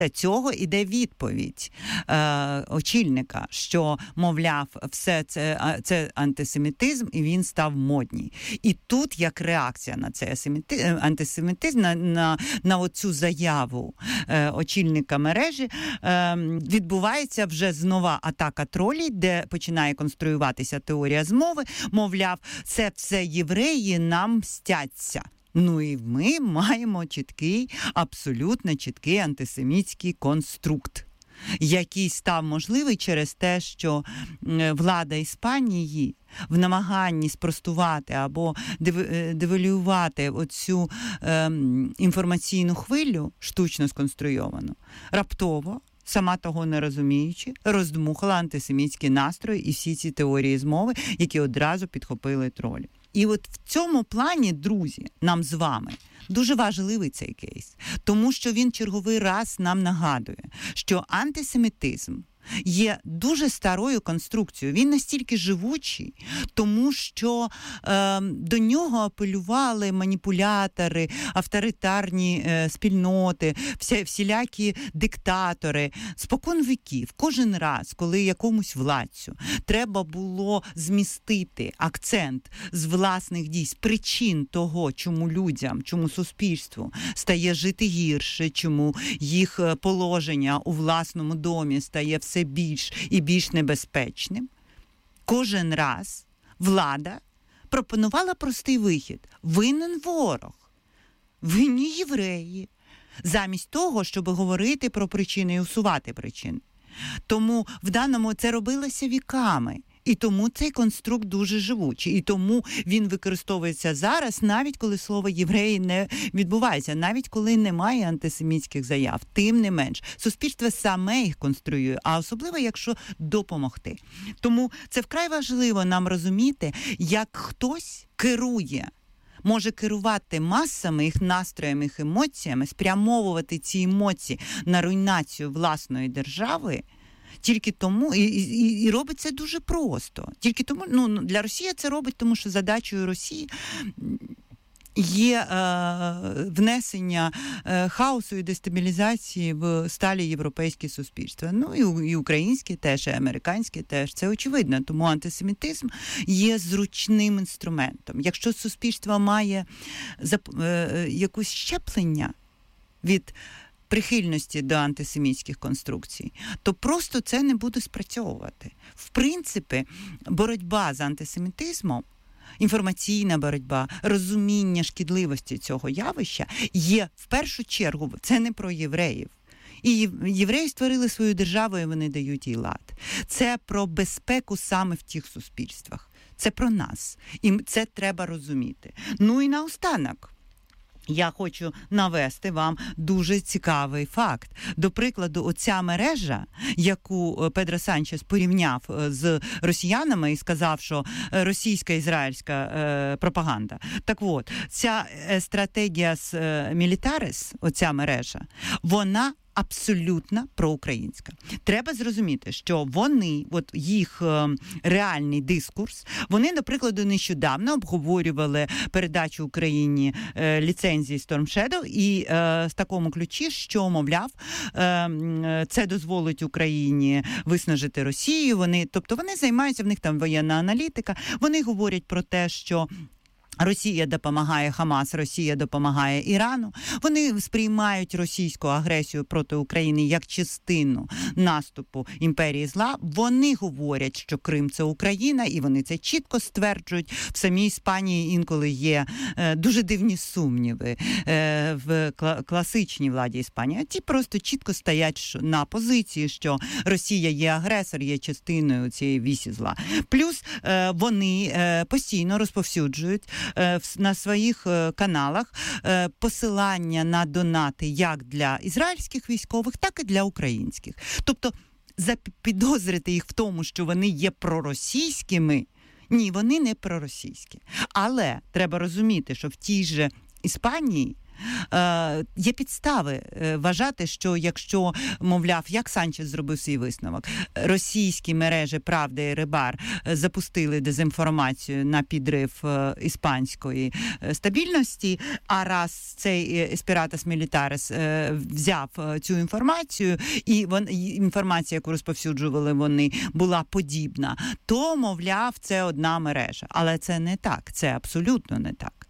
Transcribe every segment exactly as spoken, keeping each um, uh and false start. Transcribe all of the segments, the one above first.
цього іде відповідь е, очільника, що, мовляв, все це, це антисемітизм, і він став модній. І тут, як реакція на цей антисемітизм, на, на, на оцю заяву е, очільника мережі, е, відбувається вже знова атака тролей, де починає конструюватися теорія змови, мовляв, це все євреї нам мстяться. Ну і ми маємо чіткий, абсолютно чіткий антисемітський конструкт, який став можливий через те, що влада Іспанії в намаганні спростувати або девальвувати оцю е, інформаційну хвилю, штучно сконструйовану, раптово, сама того не розуміючи, роздмухала антисемітські настрої і всі ці теорії змови, які одразу підхопили тролі. І от в цьому плані, друзі, нам з вами дуже важливий цей кейс, тому що він черговий раз нам нагадує, що антисемітизм є дуже старою конструкцією. Він настільки живучий, тому що е, до нього апелювали маніпулятори, авторитарні е, спільноти, всі, всілякі диктатори. Спокон віків, кожен раз, коли якомусь владцю треба було змістити акцент з власних дій, з причин того, чому людям, чому суспільству стає жити гірше, чому їх положення у власному домі стає все більш і більш небезпечним, кожен раз влада пропонувала простий вихід. Винен ворог, винні євреї, замість того, щоб говорити про причини і усувати причини. Тому в даному це робилося віками. І тому цей конструкт дуже живучий. І тому він використовується зараз, навіть коли слово «євреї» не відбувається, навіть коли немає антисемітських заяв. Тим не менш, суспільство саме їх конструює, а особливо, якщо допомогти. Тому це вкрай важливо нам розуміти, як хтось керує, може керувати масами, їх настроями, їх емоціями, спрямовувати ці емоції на руйнацію власної держави, тільки тому, і, і, і робить це дуже просто. Тільки тому, ну, для Росії це робить, тому що задачею Росії є е, внесення е, хаосу і дестабілізації в сталі європейські суспільства. Ну, і, і українські теж, і американські теж. Це очевидно. Тому антисемітизм є зручним інструментом. Якщо суспільство має зап, е, якусь щеплення від прихильності до антисемітських конструкцій, то просто це не буде спрацьовувати. В принципі, боротьба з антисемітизмом, інформаційна боротьба, розуміння шкідливості цього явища є в першу чергу, це не про євреїв. І євреї створили свою державу, і вони дають їй лад. Це про безпеку саме в тих суспільствах. Це про нас. І це треба розуміти. Ну і наостанок, я хочу навести вам дуже цікавий факт. До прикладу, оця мережа, яку Педро Санчес порівняв з росіянами і сказав, що російська ізраїльська е, пропаганда. Так от, ця стратегія з Мілітарис, оця мережа, вона абсолютно проукраїнська. Треба зрозуміти, що вони, от їх е, реальний дискурс, вони, наприклад, нещодавно обговорювали передачу Україні е, ліцензії Storm Shadow і е, з такому ключі, що, мовляв, е, це дозволить Україні виснажити Росію. Вони, тобто вони займаються, в них там воєнна аналітика, вони говорять про те, що Росія допомагає Хамас, Росія допомагає Ірану. Вони сприймають російську агресію проти України як частину наступу імперії зла. Вони говорять, що Крим – це Україна, і вони це чітко стверджують. В самій Іспанії інколи є е, дуже дивні сумніви е, в кла- класичній владі Іспанії. А ті просто чітко стоять на позиції, що Росія є агресор, є частиною цієї вісі зла. Плюс е, вони е, постійно розповсюджують на своїх каналах посилання на донати як для ізраїльських військових, так і для українських. Тобто запідозрити їх в тому, що вони є проросійськими, ні, вони не проросійські. Але треба розуміти, що в тій же Іспанії е, є підстави е, вважати, що якщо, мовляв, як Санчес зробив свій висновок, російські мережі «Правда» і «Рибар» запустили дезінформацію на підрив е, іспанської е, стабільності, а раз цей Espiratas Militaris е, взяв е, цю інформацію, і вон, інформація, яку розповсюджували вони, була подібна, то, мовляв, це одна мережа. Але це не так, це абсолютно не так.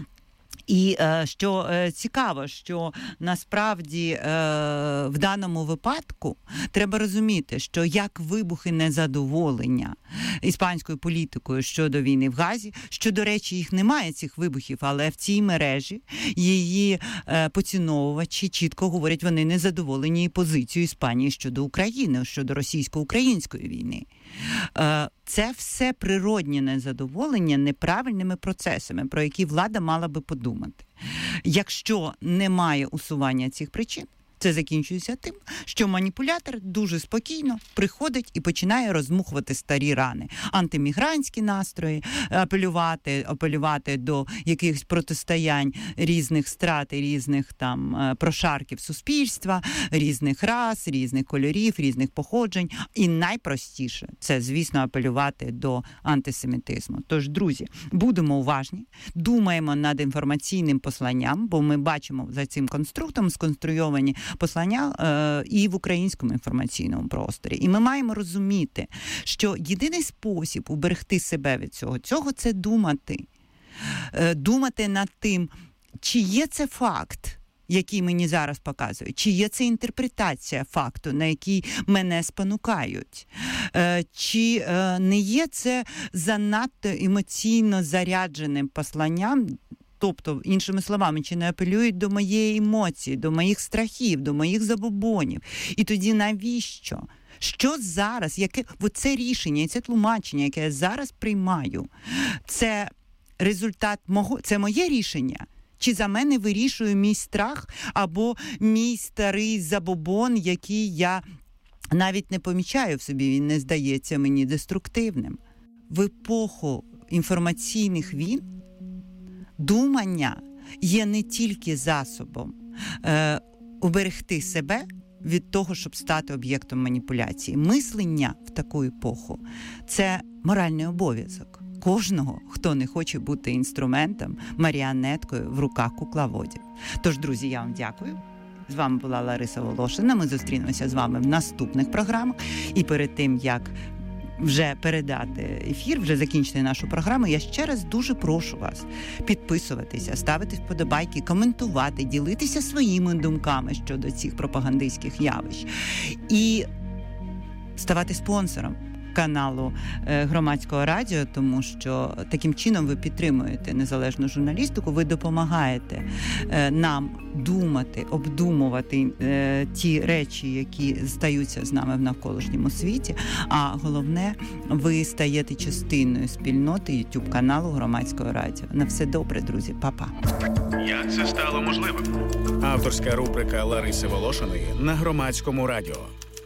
І е, що е, цікаво, що насправді е, в даному випадку треба розуміти, що як вибухи незадоволення іспанською політикою щодо війни в Газі, що, до речі, їх немає, цих вибухів, але в цій мережі її е, поціновувачі чітко говорять, вони незадоволені позицією Іспанії щодо України, щодо російсько-української війни. Е, це все природні незадоволення неправильними процесами, про які влада мала би подумати. Якщо немає усування цих причин, це закінчується тим, що маніпулятор дуже спокійно приходить і починає роздмухувати старі рани. Антимігрантські настрої, апелювати, апелювати до якихось протистоянь різних страт і різних там прошарків суспільства, різних рас, різних кольорів, різних походжень. І найпростіше – це, звісно, апелювати до антисемітизму. Тож, друзі, будемо уважні, думаємо над інформаційним посланням, бо ми бачимо за цим конструктом сконструйовані послання е, і в українському інформаційному просторі. І ми маємо розуміти, що єдиний спосіб уберегти себе від цього, цього це думати. Е, думати над тим, чи є це факт, який мені зараз показують, чи є це інтерпретація факту, на який мене спонукають, е, чи е, не є це занадто емоційно зарядженим посланням. Тобто, іншими словами, чи не апелюють до моєї емоції, до моїх страхів, до моїх забобонів. І тоді навіщо? Що зараз, яке оце рішення і це тлумачення, яке я зараз приймаю, це результат мого, це моє рішення? Чи за мене вирішує мій страх або мій старий забобон, який я навіть не помічаю в собі, він не здається мені деструктивним? В епоху інформаційних війн думання є не тільки засобом е, уберегти себе від того, щоб стати об'єктом маніпуляції. Мислення в таку епоху – це моральний обов'язок кожного, хто не хоче бути інструментом, маріонеткою в руках кукловодів. Тож, друзі, я вам дякую. З вами була Лариса Волошина. Ми зустрінемося з вами в наступних програмах. І перед тим, як вже передати ефір, вже закінчити нашу програму, я ще раз дуже прошу вас підписуватися, ставити вподобайки, коментувати, ділитися своїми думками щодо цих пропагандистських явищ і ставати спонсором каналу Громадського радіо, тому що таким чином ви підтримуєте незалежну журналістику, ви допомагаєте нам думати, обдумувати ті речі, які стаються з нами в навколишньому світі, а головне, ви стаєте частиною спільноти YouTube-каналу Громадського радіо. На все добре, друзі. Па-па. Як це стало можливим? Авторська рубрика Лариси Волошиної на Громадському радіо.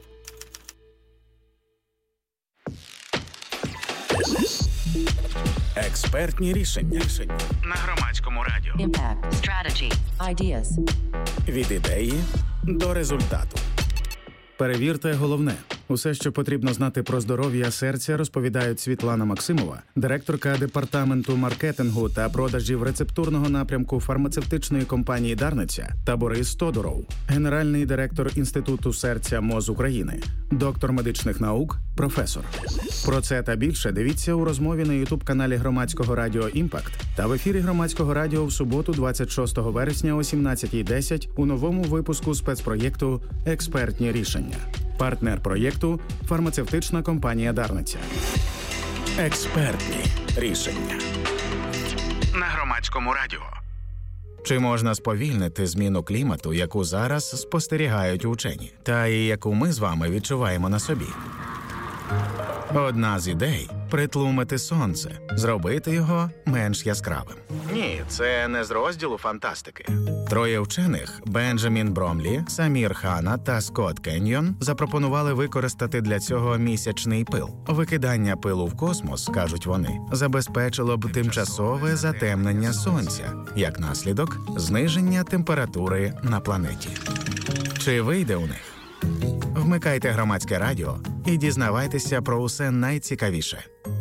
Експертні рішення. рішення на Громадському радіо. Impact. Strategy. Ideas. Від ідеї до результату. Перевірте головне. Усе, що потрібно знати про здоров'я серця, розповідають Світлана Максимова, директорка департаменту маркетингу та продажів рецептурного напрямку фармацевтичної компанії «Дарниця», та Борис Тодуров, генеральний директор Інституту серця МОЗ України, доктор медичних наук, професор. Про це та більше дивіться у розмові на ютуб-каналі Громадського радіо «Імпакт» та в ефірі Громадського радіо в суботу двадцять шостого вересня о сімнадцятій десять у новому випуску спецпроєкту «Експертні рішення». Партнер проєкту – фармацевтична компанія «Дарниця». Експертні рішення на Громадському радіо. Чи можна сповільнити зміну клімату, яку зараз спостерігають учені, та і яку ми з вами відчуваємо на собі? Одна з ідей – притлумити сонце, зробити його менш яскравим. Ні, це не з розділу фантастики. Троє вчених – Бенджамін Бромлі, Самір Хана та Скотт Кеньйон – запропонували використати для цього місячний пил. Викидання пилу в космос, кажуть вони, забезпечило б тимчасове затемнення сонця. Як наслідок – зниження температури на планеті. Чи вийде у них? Вмикайте Громадське радіо і дізнавайтеся про усе найцікавіше.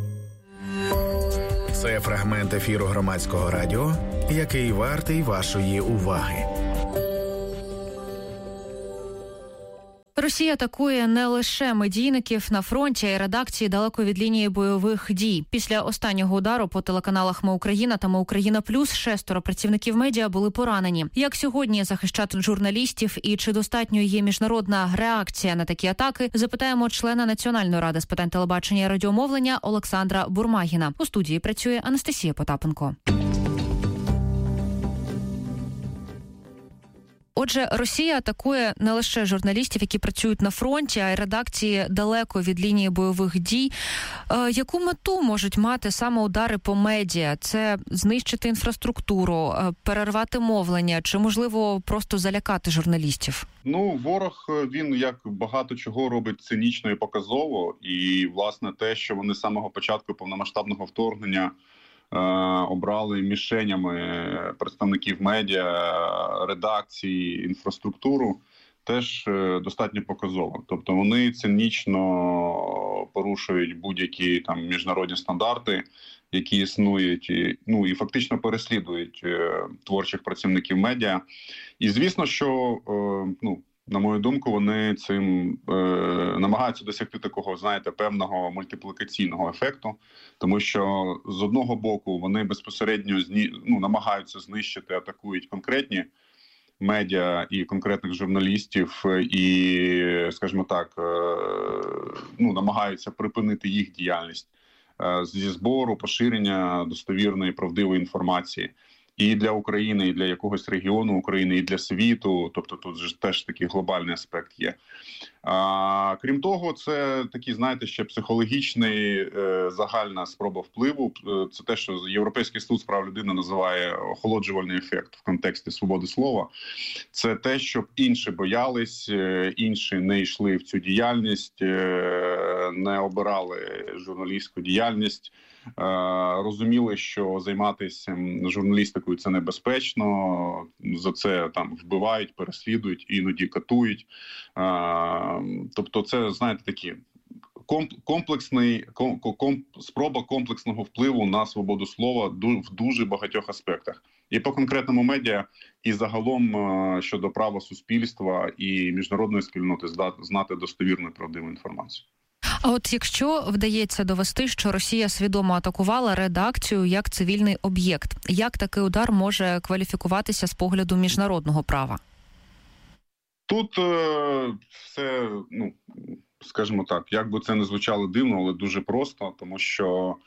Це фрагмент ефіру Громадського радіо, який вартий вашої уваги. Росія атакує не лише медійників на фронті, а й редакції далеко від лінії бойових дій. Після останнього удару по телеканалах «Ми Україна» та «Ми Україна Плюс» шестеро працівників медіа були поранені. Як сьогодні захищати журналістів і чи достатньо є міжнародна реакція на такі атаки, запитаємо члена Національної ради з питань телебачення і радіомовлення Олександра Бурмагіна. У студії працює Анастасія Потапенко. Отже, Росія атакує не лише журналістів, які працюють на фронті, а й редакції далеко від лінії бойових дій. Е, яку мету можуть мати саме удари по медіа? Це знищити інфраструктуру, е, перервати мовлення, чи, можливо, просто залякати журналістів? Ну, ворог, він як багато чого робить цинічно і показово. І, власне, те, що вони з самого початку повномасштабного вторгнення обрали мішенями представників медіа, редакції, інфраструктуру, теж достатньо показово. Тобто вони цинічно порушують будь-які там міжнародні стандарти, які існують, і, ну і фактично переслідують творчих працівників медіа. І звісно, що ну, на мою думку, вони цим е, намагаються досягти такого, знаєте, певного мультиплікаційного ефекту, тому що з одного боку вони безпосередньо зні, ну, намагаються знищити, атакують конкретні медіа і конкретних журналістів, і, скажімо так, е, ну, намагаються припинити їх діяльність е, зі збору, поширення достовірної, правдивої інформації. І для України, і для якогось регіону України, і для світу. Тобто тут ж теж такий глобальний аспект є. А, крім того, це такий, знаєте, ще психологічний, е, загальна спроба впливу. Це те, що Європейський суд з прав людини називає охолоджувальний ефект в контексті свободи слова. Це те, щоб інші боялись, інші не йшли в цю діяльність, не обирали журналістську діяльність, розуміли, що займатися журналістикою – це небезпечно, за це там вбивають, переслідують, іноді катують. Тобто це, знаєте, такі комплексний, ком, ком, спроба комплексного впливу на свободу слова в дуже багатьох аспектах. І по конкретному медіа, і загалом щодо права суспільства і міжнародної спільноти знати достовірну і правдиву інформацію. А от якщо вдається довести, що Росія свідомо атакувала редакцію як цивільний об'єкт, як такий удар може кваліфікуватися з погляду міжнародного права? Тут е, все, ну, скажімо так, як би це не звучало дивно, але дуже просто, тому що е,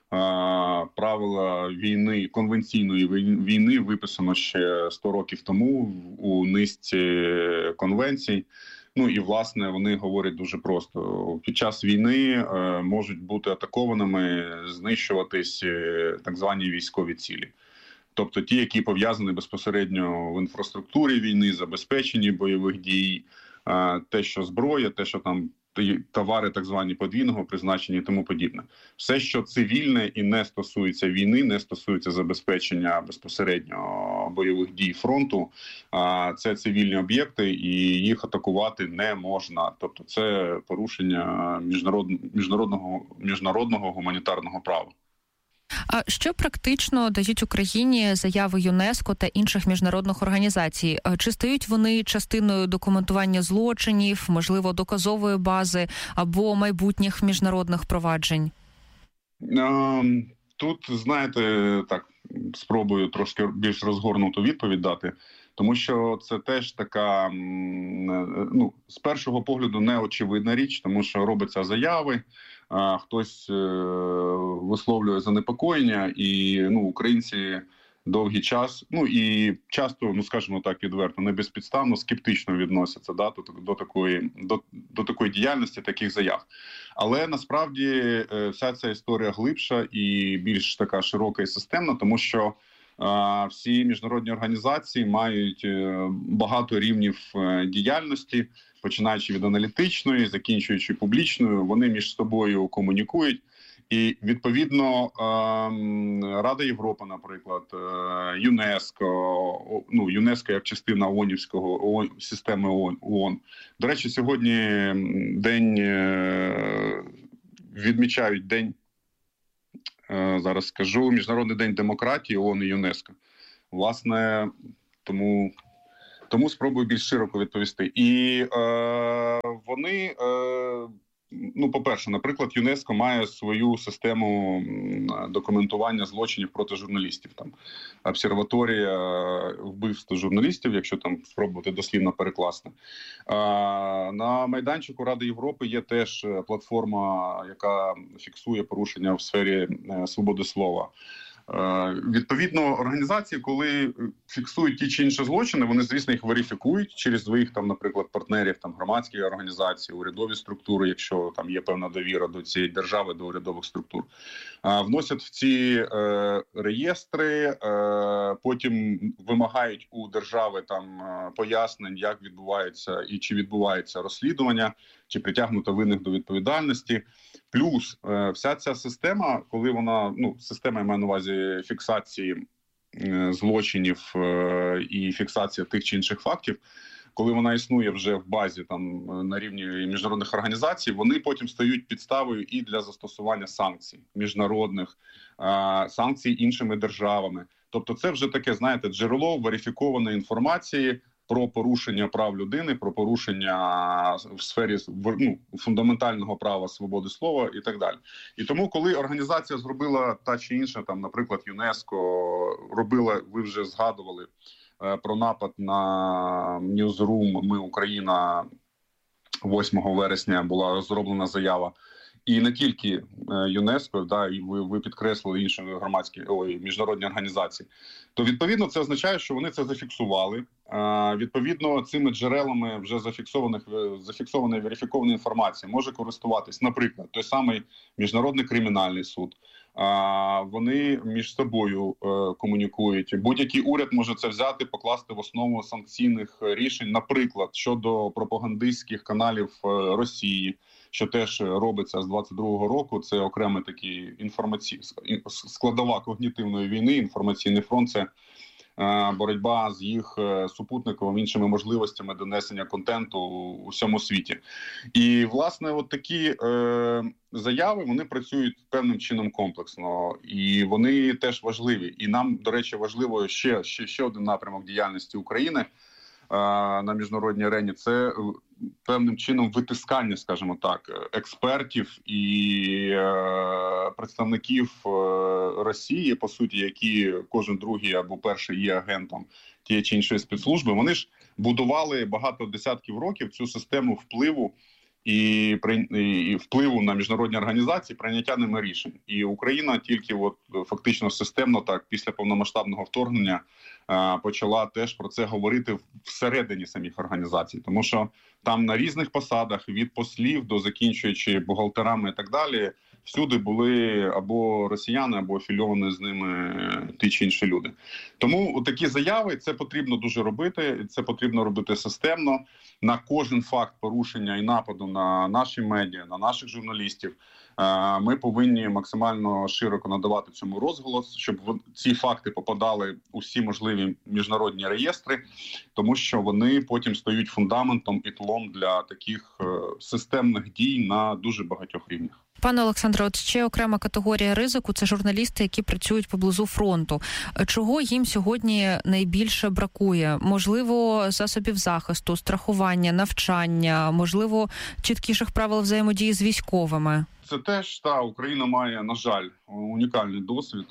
правила війни, конвенційної війни виписано ще сто років тому у низці конвенцій. Ну і, власне, вони говорять дуже просто. Під час війни е, можуть бути атакованими, знищуватись е, так звані військові цілі. Тобто ті, які пов'язані безпосередньо в інфраструктурі війни, забезпеченні бойових дій, е, те, що зброя, те, що там товари так звані подвійного призначення і тому подібне. Все, що цивільне і не стосується війни, не стосується забезпечення безпосередньо бойових дій фронту, це цивільні об'єкти і їх атакувати не можна. Тобто це порушення міжнародного, міжнародного гуманітарного права. А що практично дають Україні заяви ЮНЕСКО та інших міжнародних організацій? Чи стають вони частиною документування злочинів, можливо, доказової бази або майбутніх міжнародних проваджень? Тут, знаєте, так, спробую трошки більш розгорнуту відповідь дати, тому що це теж така, ну, з першого погляду неочевидна річ, тому що робляться заяви, хтось висловлює занепокоєння, і ну, українці довгий час, ну і часто, ну скажімо так, відверто, не безпідставно, скептично відносяться да, до, до, такої, до, до такої діяльності, таких заяв. Але насправді вся ця історія глибша і більш така широка і системна, тому що а, всі міжнародні організації мають багато рівнів діяльності, починаючи від аналітичної, закінчуючи публічною, вони між собою комунікують. І, відповідно, Рада Європи, наприклад, ЮНЕСКО, ну, ЮНЕСКО як частина ООНівського системи ООН. До речі, сьогодні день, відмічають день, зараз скажу, Міжнародний день демократії ООН і ЮНЕСКО. Власне, тому, тому спробую більш широко відповісти. І е, вони... Е, Ну, по-перше, наприклад, ЮНЕСКО має свою систему документування злочинів проти журналістів. Там обсерваторія вбивства журналістів, якщо там спробувати дослівно перекласти. На майданчику Ради Європи є теж платформа, яка фіксує порушення в сфері свободи слова. Відповідно, організації, коли фіксують ті чи інші злочини, вони, звісно, їх верифікують через своїх, там, наприклад, партнерів, там, громадські організації, урядові структури, якщо там є певна довіра до цієї держави, до урядових структур. Вносять в ці е, реєстри, е, потім вимагають у держави там пояснень, як відбувається і чи відбувається розслідування, чи притягнуто винних до відповідальності. Плюс е, вся ця система, коли вона, ну, система, я маю на увазі фіксації е, злочинів е, і фіксація тих чи інших фактів, коли вона існує вже в базі там на рівні міжнародних організацій, вони потім стають підставою і для застосування санкцій міжнародних, е, санкцій іншими державами. Тобто це вже таке, знаєте, джерело верифікованої інформації про порушення прав людини, про порушення в сфері, ну, фундаментального права свободи слова і так далі. І тому, коли організація зробила та чи інша, там, наприклад, ЮНЕСКО робила, ви вже згадували е, про напад на Newsroom «Ми Україна», восьмого вересня була зроблена заява. І не тільки ЮНЕСКО, да, і ви, ви підкреслили інші громадські, ой, міжнародні організації, то відповідно це означає, що вони це зафіксували. А, відповідно, цими джерелами вже зафіксованих зафіксованої верифікованої інформації може користуватись, наприклад, той самий Міжнародний кримінальний суд. А, вони між собою е, комунікують. Будь-який уряд може це взяти, покласти в основу санкційних рішень, наприклад, щодо пропагандистських каналів е, Росії, що теж робиться з двадцять другого року. Це окремий такий інформаційний складова когнітивної війни. Інформаційний фронт – це е, боротьба з їх е, супутниковими іншими можливостями донесення контенту у всьому світі. І, власне, от такі е, заяви, вони працюють певним чином комплексно. І вони теж важливі. І нам, до речі, важливо ще, ще, ще один напрямок діяльності України е, на міжнародній арені – це певним чином витискання, скажімо так, експертів і е, представників е, Росії, по суті, які кожен другий або перший є агентом тієї чи іншої спецслужби. Вони ж будували багато десятків років цю систему впливу і, і впливу на міжнародні організації, прийняття ними рішень. І Україна тільки от фактично системно так після повномасштабного вторгнення е, почала теж про це говорити всередині самих організацій. Тому що там на різних посадах, від послів до закінчуючи бухгалтерами і так далі, всюди були або росіяни, або афільовані з ними ті чи інші люди. Тому такі заяви, це потрібно дуже робити, це потрібно робити системно. На кожен факт порушення і нападу на наші медіа, на наших журналістів, ми повинні максимально широко надавати цьому розголос, щоб ці факти попадали у всі можливі міжнародні реєстри, тому що вони потім стають фундаментом і тлом для таких системних дій на дуже багатьох рівнях. Пане Олександре, от ще окрема категорія ризику – це журналісти, які працюють поблизу фронту. Чого їм сьогодні найбільше бракує? Можливо, засобів захисту, страхування, навчання, можливо, чіткіших правил взаємодії з військовими? Це теж, та, Україна має, на жаль, унікальний досвід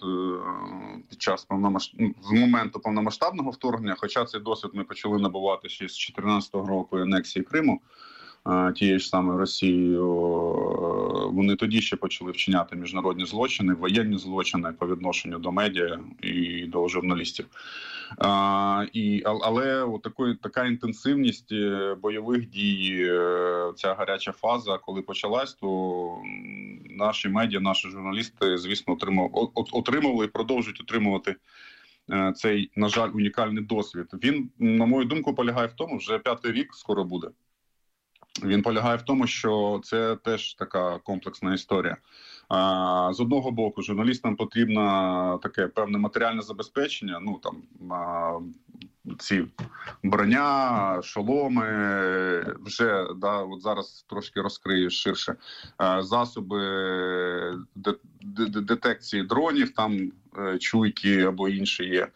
під час повномасштаб... з моменту повномасштабного вторгнення, хоча цей досвід ми почали набувати ще з чотирнадцятого року анексії Криму, тієї ж самої Росією. вони тоді ще почали вчиняти міжнародні злочини, воєнні злочини по відношенню до медіа і до журналістів. А, і, але от такої, така інтенсивність бойових дій, ця гаряча фаза, коли почалась, то наші медіа, наші журналісти, звісно, отримав, отримували і продовжують отримувати цей, на жаль, унікальний досвід. Він, на мою думку, полягає в тому, вже п'ятий рік скоро буде. Він полягає в тому, що це теж така комплексна історія. А, з одного боку, журналістам потрібно таке певне матеріальне забезпечення, ну там а, ці броня, шоломи, вже да, от зараз трошки розкрию ширше, а, засоби де, де, де, детекції дронів, там чуйки або інші є.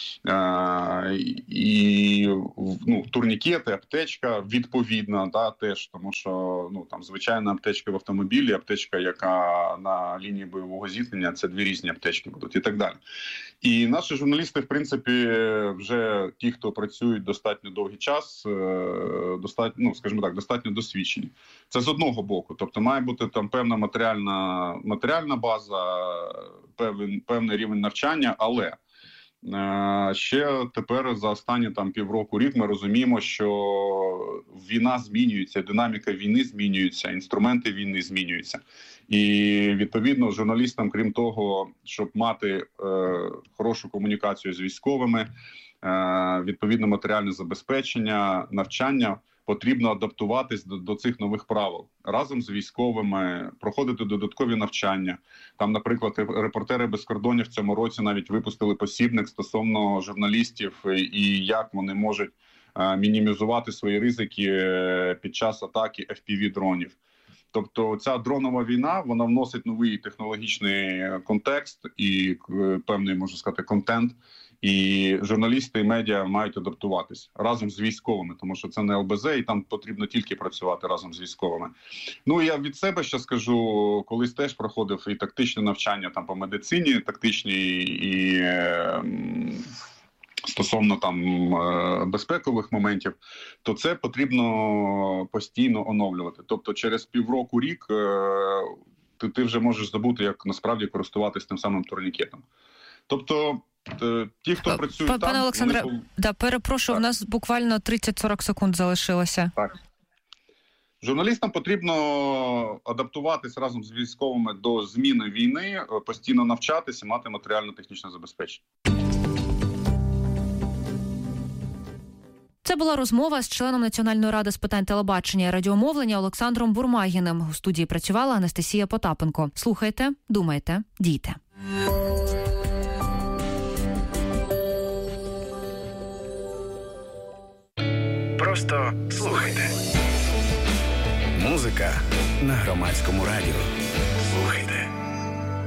А, і ну, турнікети, аптечка відповідна, да, теж, тому що ну, там, звичайна аптечка в автомобілі, аптечка, яка на лінії бойового зіткнення, це дві різні аптечки будуть і так далі. І наші журналісти, в принципі, вже ті, хто працюють достатньо довгий час, достатньо, ну, скажімо так, достатньо досвідчені. Це з одного боку. Тобто має бути там певна матеріальна, матеріальна база, певний, певний рівень навчання, але е, ще тепер за останні там півроку, рік ми розуміємо, що війна змінюється, динаміка війни змінюється, інструменти війни змінюються. І, відповідно, журналістам, крім того, щоб мати е, хорошу комунікацію з військовими, е, відповідно матеріальне забезпечення, навчання, потрібно адаптуватись до, до цих нових правил. Разом з військовими, проходити додаткові навчання. Там, наприклад, «Репортери без кордонів» в цьому році навіть випустили посібник стосовно журналістів і як вони можуть е, мінімізувати свої ризики під час атаки еф пі ві-дронів. Тобто ця дронова війна, вона вносить новий технологічний контекст і певний, можна сказати, контент. І журналісти і медіа мають адаптуватись разом з військовими, тому що це не ел бе зет, і там потрібно тільки працювати разом з військовими. Ну, я від себе ще скажу, колись теж проходив і тактичне навчання там по медицині, тактичні і е, стосовно там е, безпекових моментів, то це потрібно постійно оновлювати. Тобто через півроку, рік е, ти, ти вже можеш забути, як насправді користуватись тим самим турнікетом. Тобто ті, хто працює там... Пане Олександре, вони... да, перепрошую, так. У нас буквально тридцять-сорок секунд залишилося. Так. Журналістам потрібно адаптуватись разом з військовими до зміни війни, постійно навчатися, мати матеріально-технічне забезпечення. Це була розмова з членом Національної ради з питань телебачення і радіомовлення Олександром Бурмагіним. У студії працювала Анастасія Потапенко. Слухайте, думайте, дійте. Просто слухайте. Музика на Громадському радіо. Слухайте.